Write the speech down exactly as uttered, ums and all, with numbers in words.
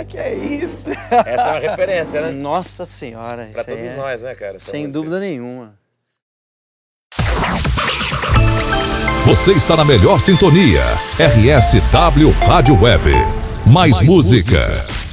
que é isso? Essa é uma referência, né? Nossa senhora. Pra todos é... nós, né, cara? Sem dúvida nenhuma. Você está na melhor sintonia. R S W Rádio Web. Mais, Mais música. música.